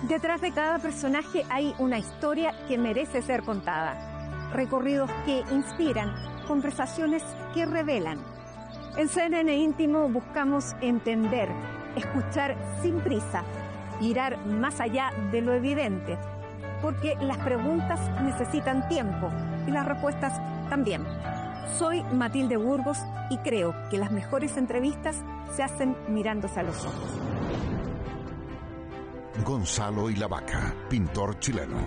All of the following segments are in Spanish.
Detrás de cada personaje hay una historia que merece ser contada. Recorridos que inspiran, conversaciones que revelan. En CNN Íntimo buscamos entender, escuchar sin prisa, mirar más allá de lo evidente, porque las preguntas necesitan tiempo y las respuestas también. Soy Matilde Burgos y creo que las mejores entrevistas se hacen mirándose a los ojos. Gonzalo y la Vaca, pintor chileno.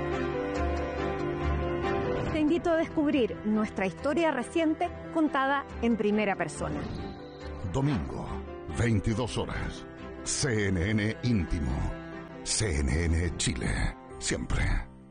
Te invito a descubrir nuestra historia reciente contada en primera persona. Domingo, 22 horas. CNN Íntimo. CNN Chile. Siempre.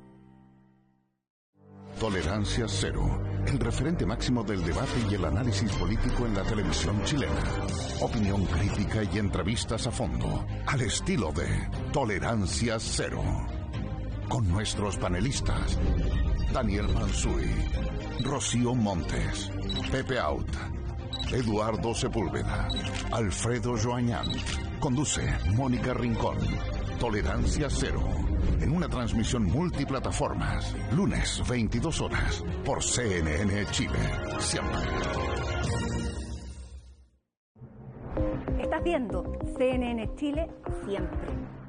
Tolerancia Cero. El referente máximo del debate y el análisis político en la televisión chilena. Opinión crítica y entrevistas a fondo. Al estilo de Tolerancia Cero. Con nuestros panelistas. Daniel Mansuy, Rocío Montes, Pepe Out, Eduardo Sepúlveda, Alfredo Joañán. Conduce Mónica Rincón. Tolerancia Cero. En una transmisión multiplataformas. Lunes, 22 horas. Por CNN Chile. Siempre. Estás viendo CNN Chile siempre.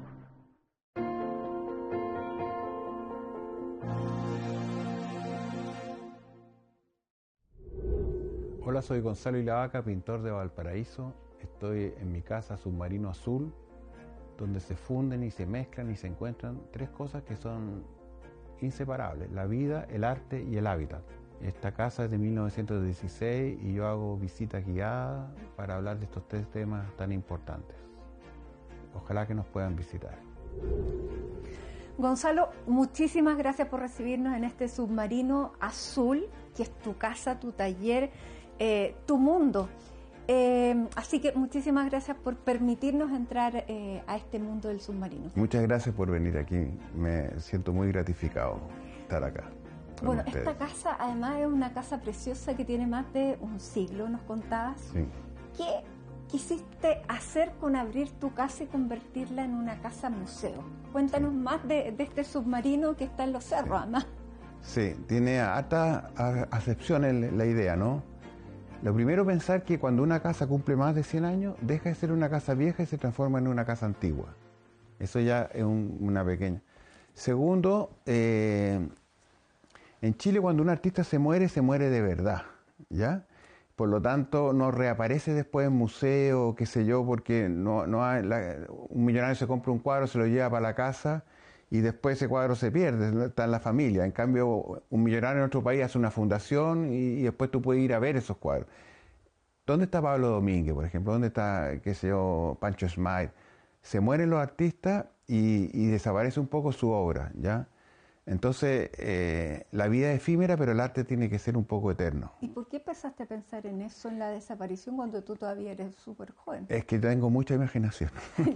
Hola, soy Gonzalo y la Vaca, pintor de Valparaíso. Estoy en mi casa Submarino Azul, donde se funden y se mezclan y se encuentran tres cosas que son inseparables: la vida, el arte y el hábitat. Esta casa es de 1916 y yo hago visitas guiadas para hablar de estos tres temas tan importantes. Ojalá que nos puedan visitar. Gonzalo, muchísimas gracias por recibirnos en este Submarino Azul, que es tu casa, tu taller, tu mundo. Así que muchísimas gracias por permitirnos entrar a este mundo del submarino. Muchas gracias por venir aquí. Me siento muy gratificado estar acá. Bueno, esta casa además es una casa preciosa que tiene más de un siglo, nos contabas. Sí. ¿Qué quisiste hacer con abrir tu casa y convertirla en una casa museo? Cuéntanos más de este submarino que está en los cerros, además. Sí, tiene hartas acepciones la idea, ¿no? Lo primero, pensar que cuando una casa cumple más de 100 años, deja de ser una casa vieja y se transforma en una casa antigua. Eso ya es una pequeña. Segundo, en Chile cuando un artista se muere de verdad, ¿ya? Por lo tanto, no reaparece después en museo, qué sé yo, porque un millonario se compra un cuadro, se lo lleva para la casa y después ese cuadro se pierde, está en la familia. En cambio, un millonario en otro país hace una fundación y después tú puedes ir a ver esos cuadros. ¿Dónde está Pablo Domínguez, por ejemplo? ¿Dónde está, qué sé yo, Pancho Smyth? Se mueren los artistas y desaparece un poco su obra, ¿ya? Entonces, la vida es efímera, pero el arte tiene que ser un poco eterno. ¿Y por qué empezaste a pensar en eso, en la desaparición, cuando tú todavía eres súper joven? Es que tengo mucha imaginación.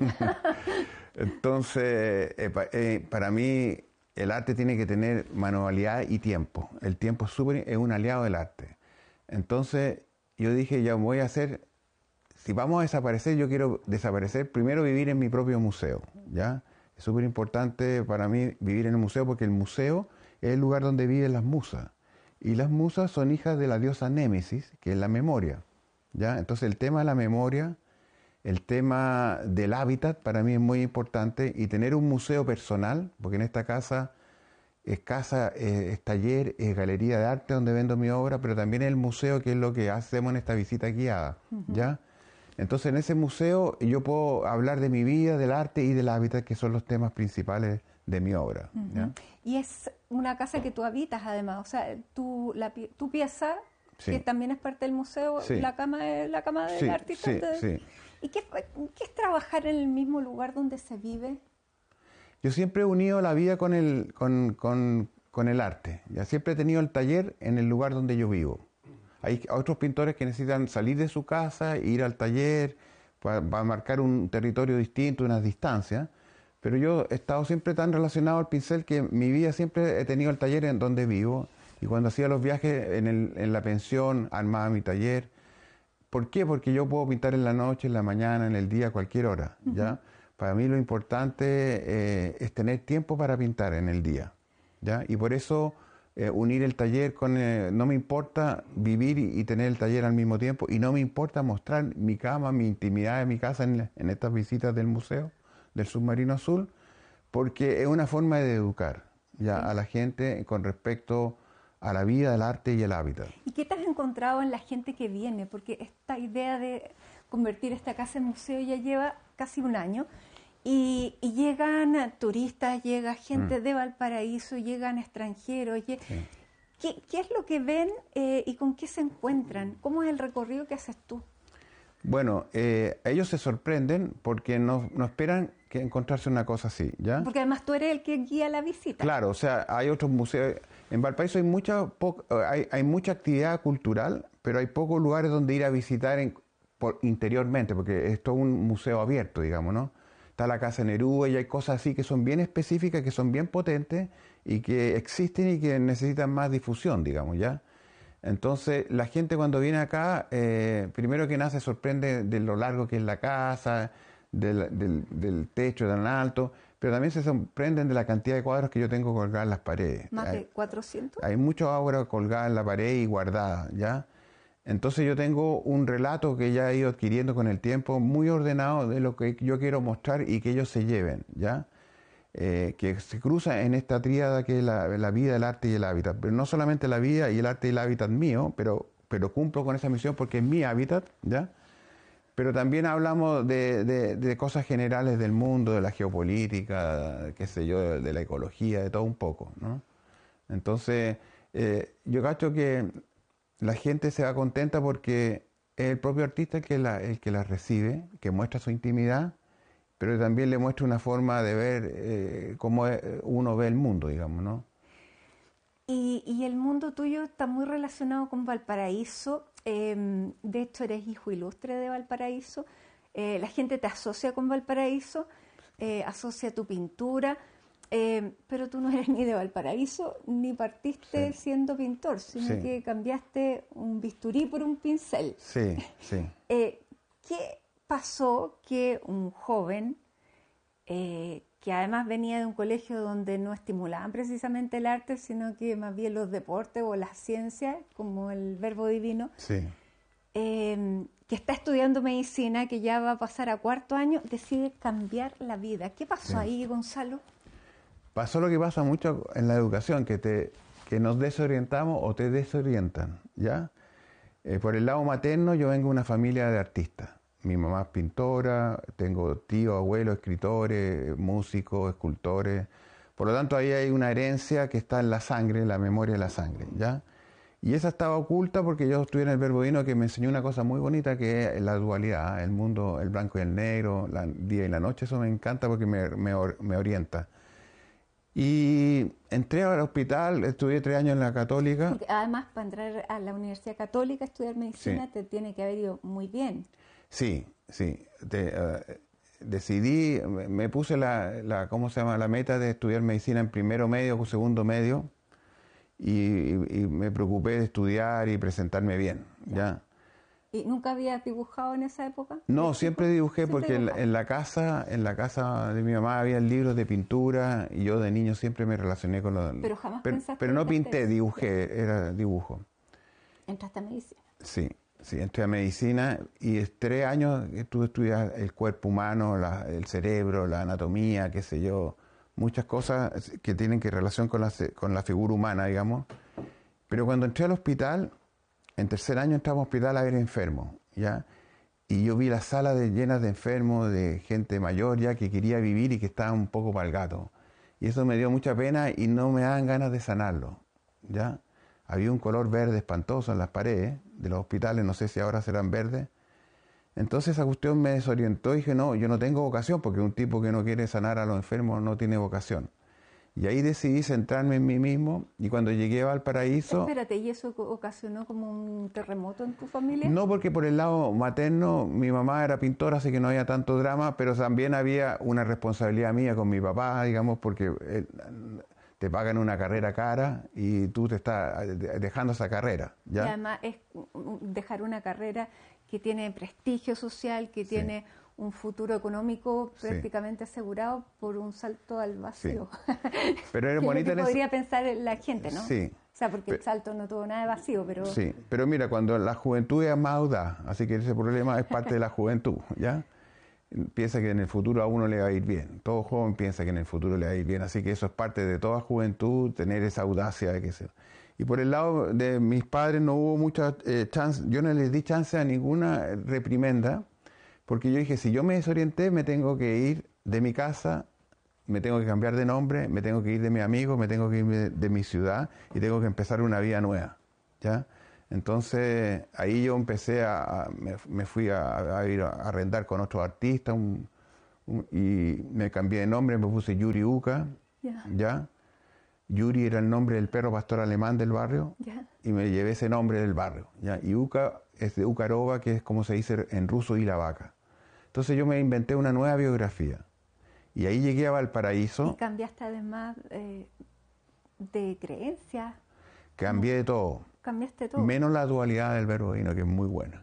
Entonces, para mí, el arte tiene que tener manualidad y tiempo. El tiempo es un aliado del arte. Entonces, yo dije, ya voy a hacer, si vamos a desaparecer, yo quiero desaparecer, primero vivir en mi propio museo, ¿ya? Es súper importante para mí vivir en el museo porque el museo es el lugar donde viven las musas. Y las musas son hijas de la diosa Némesis, que es la memoria, ¿ya? Entonces el tema de la memoria, el tema del hábitat para mí es muy importante, y tener un museo personal, porque en esta casa es taller, es galería de arte donde vendo mi obra, pero también es el museo, que es lo que hacemos en esta visita guiada, ¿ya? Entonces en ese museo yo puedo hablar de mi vida, del arte y del hábitat, que son los temas principales de mi obra. ¿Ya? Y es una casa que tú habitas además, o sea, tu pieza, sí, que también es parte del museo, sí, la cama del sí, artista. Sí, sí. ¿Y qué es trabajar en el mismo lugar donde se vive? Yo siempre he unido la vida con el arte. Ya siempre he tenido el taller en el lugar donde yo vivo. Hay otros pintores que necesitan salir de su casa, ir al taller, para marcar un territorio distinto, unas distancias. Pero yo he estado siempre tan relacionado al pincel que mi vida siempre he tenido el taller en donde vivo. Y cuando hacía los viajes en la pensión, armaba mi taller. ¿Por qué? Porque yo puedo pintar en la noche, en la mañana, en el día, a cualquier hora, ¿ya? Para mí lo importante es tener tiempo para pintar en el día, ¿ya? Y por eso unir el taller con... no me importa vivir y tener el taller al mismo tiempo, y no me importa mostrar mi cama, mi intimidad de mi casa en estas visitas del museo del Submarino Azul, porque es una forma de educar ya a la gente con respecto a la vida, el arte y el hábitat. ¿Y qué te has encontrado en la gente que viene? Porque esta idea de convertir esta casa en museo ya lleva casi un año, y llegan turistas, llega gente de Valparaíso, llegan extranjeros. Sí. ¿Qué es lo que ven y con qué se encuentran? ¿Cómo es el recorrido que haces tú? Bueno, ellos se sorprenden porque no esperan que encontrarse una cosa así, ¿ya? Porque además tú eres el que guía la visita. Claro, o sea, hay otros museos. En Valparaíso hay mucha actividad cultural, pero hay pocos lugares donde ir a visitar interiormente, porque es todo un museo abierto, digamos, ¿no? Está la Casa Neruda y hay cosas así que son bien específicas, que son bien potentes y que existen y que necesitan más difusión, digamos, ¿ya? Entonces, la gente cuando viene acá, primero que nada se sorprende de lo largo que es la casa, del techo tan alto, pero también se sorprenden de la cantidad de cuadros que yo tengo colgados en las paredes. ¿Más de 400? Hay muchos obras colgadas en la pared y guardadas, ¿ya? Entonces yo tengo un relato que ya he ido adquiriendo con el tiempo, muy ordenado de lo que yo quiero mostrar y que ellos se lleven, ¿ya? Que se cruza en esta tríada que es la vida, el arte y el hábitat. Pero no solamente la vida y el arte y el hábitat mío, pero cumplo con esa misión porque es mi hábitat, ¿ya? Pero también hablamos de cosas generales del mundo, de la geopolítica, qué sé yo, de la ecología, de todo un poco, ¿no? Entonces, yo cacho que la gente se va contenta porque es el propio artista el que la recibe, que muestra su intimidad, pero también le muestra una forma de ver cómo uno ve el mundo, digamos, ¿no? Y el mundo tuyo está muy relacionado con Valparaíso. De hecho, eres hijo ilustre de Valparaíso. La gente te asocia con Valparaíso, asocia tu pintura, pero tú no eres ni de Valparaíso, ni partiste siendo pintor, sino que cambiaste un bisturí por un pincel. Sí, sí. ¿Qué pasó que un joven, que además venía de un colegio donde no estimulaban precisamente el arte, sino que más bien los deportes o las ciencias, como el verbo divino, que está estudiando medicina, que ya va a pasar a 4º año, decide cambiar la vida? ¿Qué pasó ahí, Gonzalo? Pasó lo que pasa mucho en la educación, que nos desorientamos o te desorientan, ¿ya? Por el lado materno yo vengo de una familia de artistas. Mi mamá es pintora, tengo tíos, abuelos, escritores, músicos, escultores. Por lo tanto, ahí hay una herencia que está en la sangre, en la memoria de la sangre, ¿ya? Y esa estaba oculta porque yo estudié en el Verbo Divino, que me enseñó una cosa muy bonita, que es la dualidad, el mundo, el blanco y el negro, el día y la noche. Eso me encanta porque me orienta. Y entré al hospital, estudié 3 años en la Católica. Porque además, para entrar a la Universidad Católica a estudiar medicina, te tiene que haber ido muy bien. Sí. Decidí, me puse ¿cómo se llama? La meta de estudiar medicina en primero medio o segundo medio, y me preocupé de estudiar y presentarme bien, ¿ya? ¿Y nunca habías dibujado en esa época? No, siempre dibujé porque en la casa de mi mamá había libros de pintura y yo de niño siempre me relacioné con los... Pero jamás pensaste... Pero no pinté, dibujé, era dibujo. ¿Entraste a medicina? Sí, entré a medicina y 3 años estuve estudiando el cuerpo humano, el cerebro, la anatomía, qué sé yo, muchas cosas que tienen que relación con la figura humana, digamos. Pero cuando entré al hospital, en 3er año entramos al hospital a ver enfermos, ¿ya? Y yo vi las salas llenas de enfermos, de gente mayor ya que quería vivir y que estaba un poco para el gato. Y eso me dio mucha pena y no me daban ganas de sanarlo, ¿ya? Había un color verde espantoso en las paredes de los hospitales, no sé si ahora serán verdes. Entonces esa cuestión me desorientó y dije, no, yo no tengo vocación, porque un tipo que no quiere sanar a los enfermos no tiene vocación. Y ahí decidí centrarme en mí mismo, y cuando llegué a Valparaíso... Espérate, ¿y eso ocasionó como un terremoto en tu familia? No, porque por el lado materno mi mamá era pintora, así que no había tanto drama, pero también había una responsabilidad mía con mi papá, digamos, porque te pagan una carrera cara y tú te estás dejando esa carrera, ¿ya? Y además es dejar una carrera que tiene prestigio social, que tiene un futuro económico prácticamente asegurado por un salto al vacío. Sí. Pero era bonita podría pensar la gente, ¿no? Sí. O sea, porque el salto no tuvo nada de vacío, pero... Sí, pero mira, cuando la juventud es más audaz, así que ese problema es parte de la juventud, ¿ya? Piensa que en el futuro a uno le va a ir bien. Todo joven piensa que en el futuro le va a ir bien, así que eso es parte de toda juventud, tener esa audacia de que se... Y por el lado de mis padres no hubo mucha chance, yo no les di chance a ninguna reprimenda, porque yo dije, si yo me desorienté, me tengo que ir de mi casa, me tengo que cambiar de nombre, me tengo que ir de mi amigo, me tengo que ir de mi ciudad y tengo que empezar una vida nueva, ¿ya? Entonces ahí yo empecé me fui a ir a arrendar con otros artistas y me cambié de nombre, me puse Yuri Uca, ¿ya? Yuri era el nombre del perro pastor alemán del barrio y me llevé ese nombre del barrio, ¿ya? Y Uca es de Ukarova, que es como se dice en ruso, y la vaca. Entonces yo me inventé una nueva biografía y ahí llegué a Valparaíso. ¿Y cambiaste además de creencias? Cambié de todo. Cambiaste todo. Menos la dualidad del verbo divino, que es muy buena.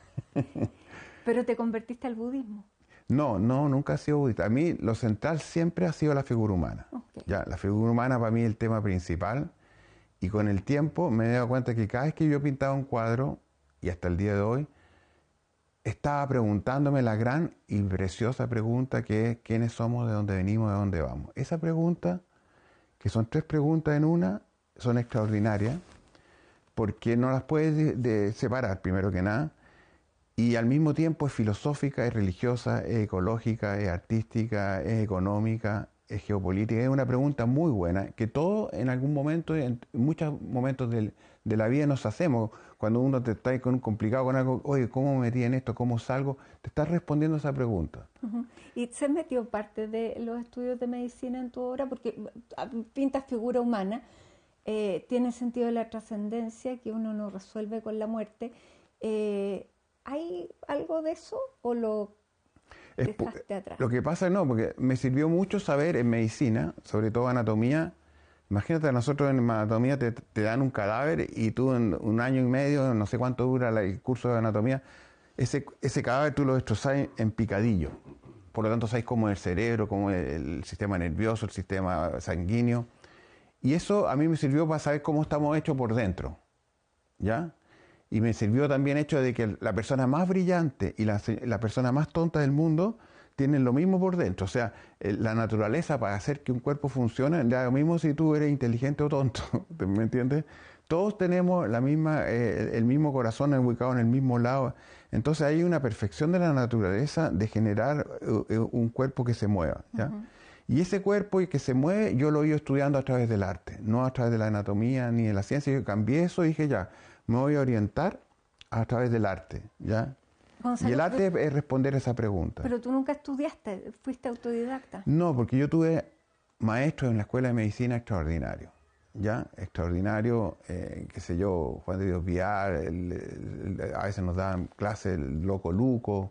¿Pero te convertiste al budismo? No, nunca he sido budista. A mí lo central siempre ha sido la figura humana. Okay. Ya, la figura humana para mí es el tema principal y con el tiempo me he dado cuenta que cada vez que yo pintaba un cuadro, y hasta el día de hoy, estaba preguntándome la gran y preciosa pregunta que es ¿quiénes somos, de dónde venimos, de dónde vamos? Esa pregunta, que son 3 preguntas en una, son extraordinarias porque no las puedes separar, primero que nada, y al mismo tiempo es filosófica, es religiosa, es ecológica, es artística, es económica, es geopolítica. Es una pregunta muy buena que todos en algún momento, en muchos momentos de la vida nos hacemos. Cuando uno te está complicado con algo, oye, ¿cómo me metí en esto? ¿Cómo salgo? Te estás respondiendo a esa pregunta. ¿Y se metió parte de los estudios de medicina en tu obra? Porque pintas figura humana, tiene sentido de la trascendencia que uno no resuelve con la muerte. ¿Hay algo de eso o lo dejaste atrás? Lo que pasa no, porque me sirvió mucho saber en medicina, sobre todo anatomía. Imagínate, a nosotros en anatomía te dan un cadáver y tú en 1 año y medio, no sé cuánto dura el curso de anatomía, ese cadáver tú lo destrozás en picadillo. Por lo tanto, sabes cómo es el cerebro, cómo es el sistema nervioso, el sistema sanguíneo. Y eso a mí me sirvió para saber cómo estamos hechos por dentro, ¿ya? Y me sirvió también hecho de que la persona más brillante y la persona más tonta del mundo tienen lo mismo por dentro. O sea, la naturaleza para hacer que un cuerpo funcione, da lo mismo si tú eres inteligente o tonto, ¿me entiendes? Todos tenemos el mismo corazón ubicado en el mismo lado. Entonces hay una perfección de la naturaleza de generar un cuerpo que se mueva, ¿ya? Y ese cuerpo que se mueve yo lo he ido estudiando a través del arte, no a través de la anatomía ni de la ciencia. Yo cambié eso y dije ya, me voy a orientar a través del arte, ¿ya? Gonzalo, y el arte es responder esa pregunta. Pero tú nunca estudiaste, fuiste autodidacta. No, porque yo tuve maestros en la Escuela de Medicina extraordinarios, ¿ya? Extraordinario, qué sé yo, Juan de Dios Vial, a veces nos daban clases el Loco Luco.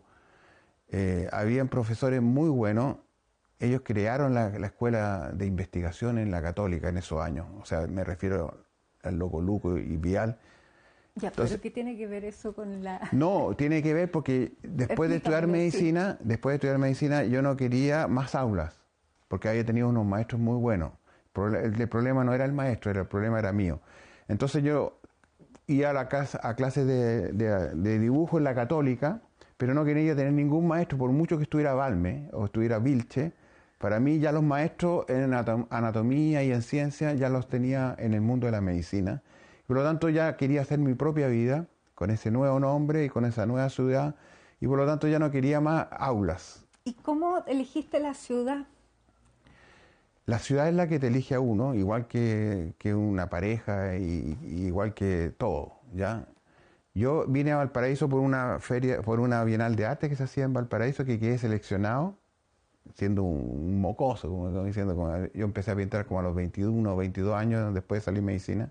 Habían profesores muy buenos. Ellos crearon la escuela de investigación en la Católica en esos años. O sea, me refiero al Loco Luco y Vial. Ya, entonces, ¿pero qué tiene que ver eso con la...? No, tiene que ver porque después de estudiar medicina, yo no quería más aulas, porque había tenido unos maestros muy buenos. El problema no era el maestro, el problema era mío. Entonces yo iba a clases de dibujo en la Católica, pero no quería tener ningún maestro, por mucho que estuviera Balme o estuviera Vilche. Para mí ya los maestros en anatomía y en ciencia ya los tenía en el mundo de la medicina. Por lo tanto ya quería hacer mi propia vida con ese nuevo nombre y con esa nueva ciudad, y por lo tanto ya no quería más aulas. ¿Y cómo elegiste la ciudad? La ciudad es la que te elige a uno, igual que una pareja y igual que todo, ¿ya? Yo vine a Valparaíso por una feria, por una bienal de arte que se hacía en Valparaíso, que quedé seleccionado, siendo un mocoso, como estoy diciendo. Yo empecé a pintar como a los 21 o 22 años después de salir medicina.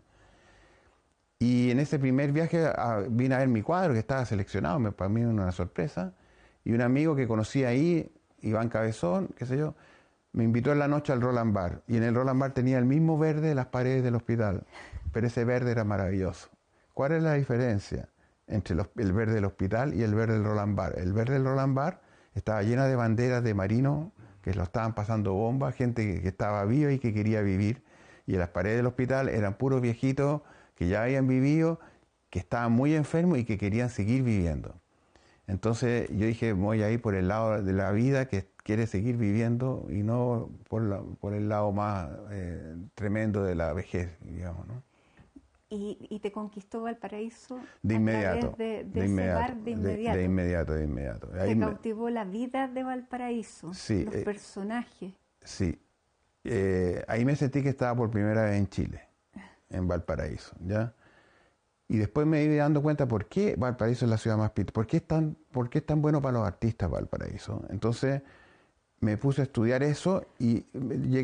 Y en ese primer viaje vine a ver mi cuadro que estaba seleccionado, para mí era una sorpresa. Y un amigo que conocí ahí, Iván Cabezón, qué sé yo, me invitó en la noche al Roland Bar. Y en el Roland Bar tenía el mismo verde de las paredes del hospital, pero ese verde era maravilloso. ¿Cuál es la diferencia entre el verde del hospital y el verde del Roland Bar? El verde del Roland Bar estaba llena de banderas de marinos que lo estaban pasando bombas, gente que estaba viva y que quería vivir. Y en las paredes del hospital eran puros viejitos que ya habían vivido, que estaban muy enfermos y que querían seguir viviendo. Entonces yo dije, voy a ir por el lado de la vida que quiere seguir viviendo y no por el lado más tremendo de la vejez, digamos, ¿no? ¿Y te conquistó Valparaíso de inmediato, a través de ese bar de inmediato? De inmediato. ¿Te cautivó la vida de Valparaíso? Sí, los personajes. Sí. Ahí me sentí que estaba por primera vez en Chile, en Valparaíso, ¿ya? Y después me iba dando cuenta por qué Valparaíso es la ciudad más pintoresca, por qué es tan bueno para los artistas Valparaíso. Entonces me puse a estudiar eso y llegué